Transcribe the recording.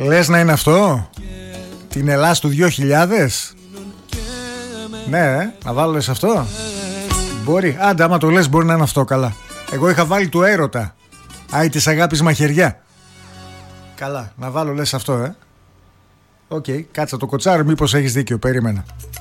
Λες να είναι αυτό? Την Ελλάς του 2000? Ναι, να βάλω λες αυτό? Μπορεί, άντε άμα το λες μπορεί να είναι αυτό, καλά. Εγώ είχα βάλει του Έρωτα. Άι της αγάπης μαχαιριά. Καλά, να βάλω λες αυτό, Οκ, κάτσα το κοτσάρι, μήπως έχεις δίκιο, περίμενα.